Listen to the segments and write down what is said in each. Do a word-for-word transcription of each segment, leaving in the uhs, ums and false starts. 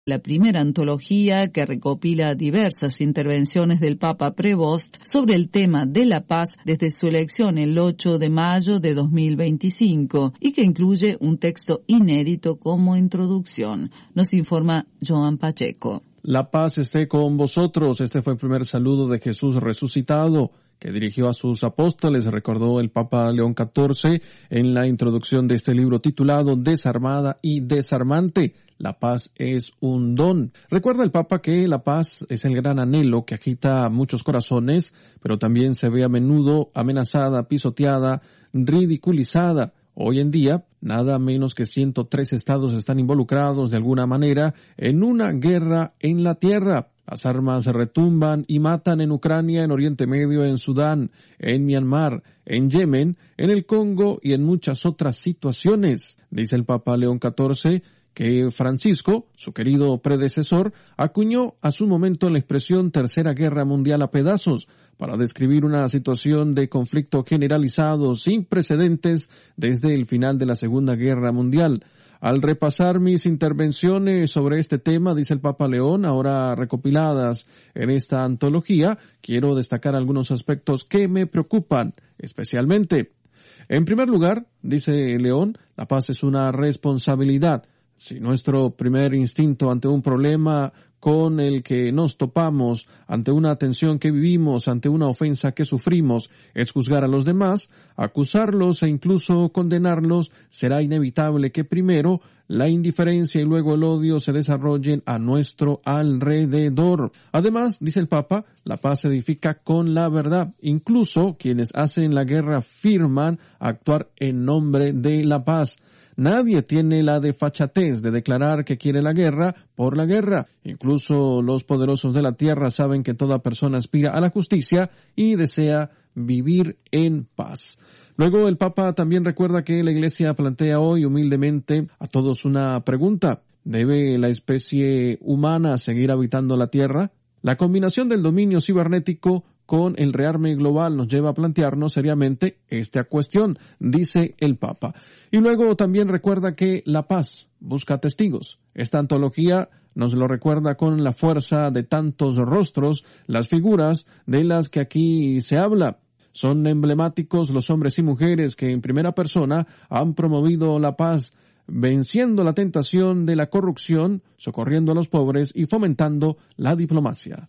la primera antología que recopila diversas intervenciones del Papa Prevost sobre el tema de la paz desde su elección el ocho de mayo de dos mil veinticinco y que incluye un texto inédito como introducción. Nos informa Joan Pacheco. La paz esté con vosotros. Este fue el primer saludo de Jesús resucitado que dirigió a sus apóstoles, recordó el Papa León catorce en la introducción de este libro titulado Desarmada y Desarmante. La paz es un don. Recuerda el Papa que la paz es el gran anhelo que agita muchos corazones, pero también se ve a menudo amenazada, pisoteada, ridiculizada. Hoy en día, nada menos que ciento tres estados están involucrados de alguna manera en una guerra en la tierra. Las armas retumban y matan en Ucrania, en Oriente Medio, en Sudán, en Myanmar, en Yemen, en el Congo y en muchas otras situaciones. Dice el Papa León catorce que Francisco, su querido predecesor, acuñó a su momento la expresión Tercera Guerra Mundial a pedazos para describir una situación de conflicto generalizado sin precedentes desde el final de la Segunda Guerra Mundial. Al repasar mis intervenciones sobre este tema, dice el Papa León, ahora recopiladas en esta antología, quiero destacar algunos aspectos que me preocupan especialmente. En primer lugar, dice León, la paz es una responsabilidad. Si nuestro primer instinto ante un problema con el que nos topamos, ante una tensión que vivimos, ante una ofensa que sufrimos, es juzgar a los demás, acusarlos e incluso condenarlos, será inevitable que primero la indiferencia y luego el odio se desarrollen a nuestro alrededor. Además, dice el Papa, la paz se edifica con la verdad. Incluso quienes hacen la guerra afirman actuar en nombre de la paz. Nadie tiene la desfachatez de declarar que quiere la guerra por la guerra. Incluso los poderosos de la tierra saben que toda persona aspira a la justicia y desea vivir en paz. Luego el Papa también recuerda que la Iglesia plantea hoy humildemente a todos una pregunta. ¿Debe la especie humana seguir habitando la tierra? La combinación del dominio cibernético con el rearme global nos lleva a plantearnos seriamente esta cuestión, dice el Papa. Y luego también recuerda que la paz busca testigos. Esta antología nos lo recuerda con la fuerza de tantos rostros, las figuras de las que aquí se habla. Son emblemáticos los hombres y mujeres que en primera persona han promovido la paz, venciendo la tentación de la corrupción, socorriendo a los pobres y fomentando la diplomacia.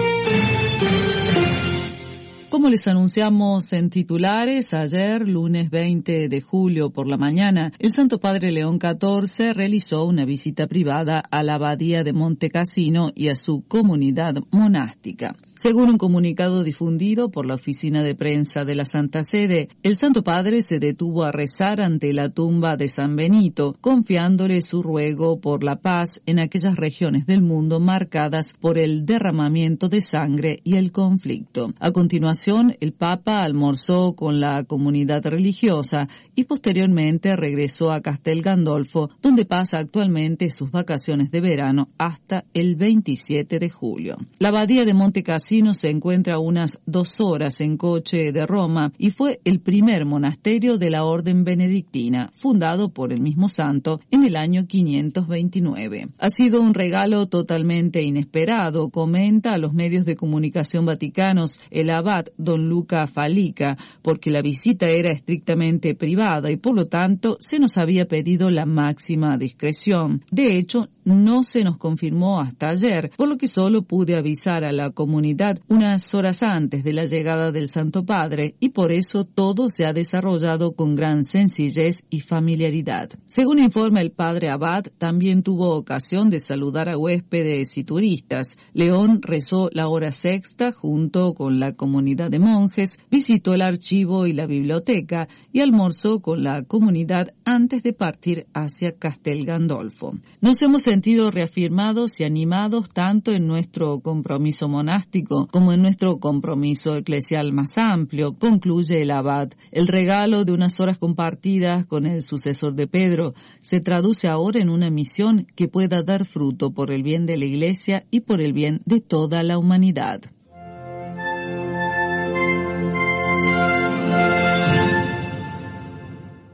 Como les anunciamos en titulares, ayer, lunes veinte de julio por la mañana, el Santo Padre León catorce realizó una visita privada a la abadía de Monte Cassino y a su comunidad monástica. Según un comunicado difundido por la oficina de prensa de la Santa Sede, el Santo Padre se detuvo a rezar ante la tumba de San Benito, confiándole su ruego por la paz en aquellas regiones del mundo marcadas por el derramamiento de sangre y el conflicto. A continuación, el Papa almorzó con la comunidad religiosa y posteriormente regresó a Castel Gandolfo, donde pasa actualmente sus vacaciones de verano hasta el veintisiete de julio. La abadía de Monte Cassino se encuentra a unas dos horas en coche de Roma y fue el primer monasterio de la Orden Benedictina, fundado por el mismo santo en el año quinientos veintinueve. Ha sido un regalo totalmente inesperado, comenta a los medios de comunicación vaticanos el abad don Luca Falica, porque la visita era estrictamente privada y por lo tanto se nos había pedido la máxima discreción. De hecho, no se nos confirmó hasta ayer, por lo que solo pude avisar a la comunidad unas horas antes de la llegada del Santo Padre y por eso todo se ha desarrollado con gran sencillez y familiaridad. Según informa el padre Abad, también tuvo ocasión de saludar a huéspedes y turistas. León rezó la hora sexta junto con la comunidad de monjes, visitó el archivo y la biblioteca y almorzó con la comunidad antes de partir hacia Castel Gandolfo. Nos hemos sentido reafirmados y animados tanto en nuestro compromiso monástico como en nuestro compromiso eclesial más amplio, concluye el abad. El regalo de unas horas compartidas con el sucesor de Pedro se traduce ahora en una misión que pueda dar fruto por el bien de la Iglesia y por el bien de toda la humanidad.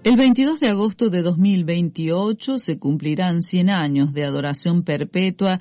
El veintidós de agosto de dos mil veintiocho se cumplirán cien años de adoración perpetua